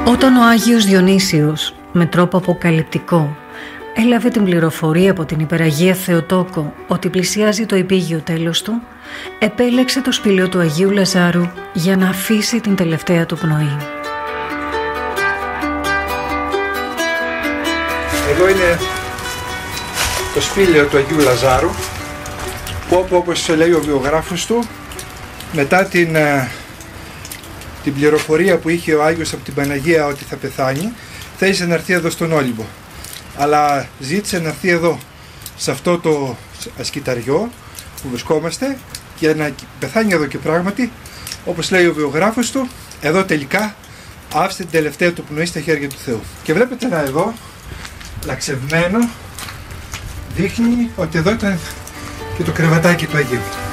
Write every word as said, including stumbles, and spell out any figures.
Όταν ο Άγιος Διονύσιος με τρόπο αποκαλυπτικό έλαβε την πληροφορία από την Υπεραγία Θεοτόκο ότι πλησιάζει το επίγειο τέλος του, επέλεξε το σπήλαιο του Αγίου Λαζάρου για να αφήσει την τελευταία του πνοή. Εδώ είναι το σπήλαιο του Αγίου Λαζάρου, που όπως λέει ο βιογράφος του, μετά την, την πληροφορία που είχε ο Άγιος από την Παναγία ότι θα πεθάνει, θέλησε να έρθει εδώ στον Όλυμπο. Αλλά ζήτησε να έρθει εδώ, σε αυτό το ασκηταριό που βρισκόμαστε, για να πεθάνει εδώ και πράγματι, όπως λέει ο βιογράφος του, εδώ τελικά άφησε την τελευταία του πνοή στα χέρια του Θεού. Και βλέπετε να εδώ, λαξευμένο, δείχνει ότι εδώ ήταν και το κρεβατάκι του Αγίου.